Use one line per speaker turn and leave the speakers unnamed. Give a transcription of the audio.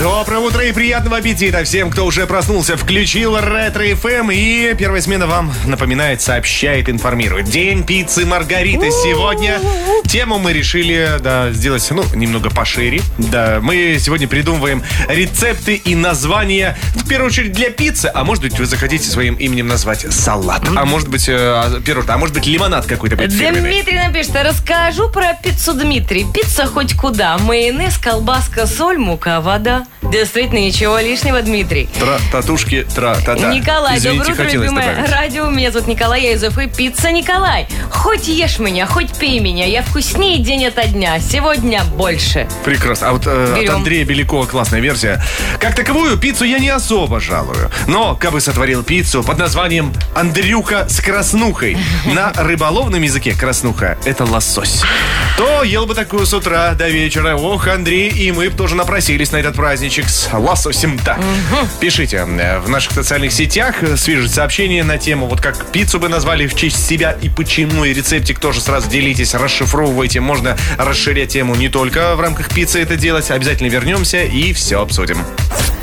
Доброе утро и приятного аппетита всем, кто уже проснулся, включил Ретро-ФМ. И первая смена вам напоминает, сообщает, информирует. День пиццы Маргарита. Сегодня тему мы решили сделать, немного пошире. Да, мы сегодня придумываем рецепты и названия, в первую очередь, для пиццы. А может быть, вы захотите своим именем назвать салат. А может быть, лимонад какой-то будет фирменный.
Дмитрий нам пишет: расскажу про пиццу, Дмитрий. Пицца хоть куда. Майонез, колбаска, соль, мука, вода. Действительно, ничего лишнего, Дмитрий.
Татушки, тра-та-та.
Николай,
Извините,
доброе утро, любимое
добавить.
радио. Меня зовут Николай, я из Уфы. Пицца Николай. Хоть ешь меня, хоть пей меня. Я вкуснее день ото дня. Сегодня больше.
Прекрасно. А вот от Андрея Белякова классная версия. Как таковую пиццу я не особо жалую. Но кабы сотворил пиццу под названием Андрюха с краснухой. На рыболовном языке краснуха — это лосось. То ел бы такую с утра до вечера. Ох, Андрей, и мы бы тоже напросились на этот праздничек с лососем-то. Пишите в наших социальных сетях, свяжите сообщение на тему, вот как пиццу бы назвали в честь себя и почему, и рецептик тоже сразу делитесь, расшифровывайте. Можно расширять тему не только в рамках пиццы это делать. Обязательно вернемся и все обсудим.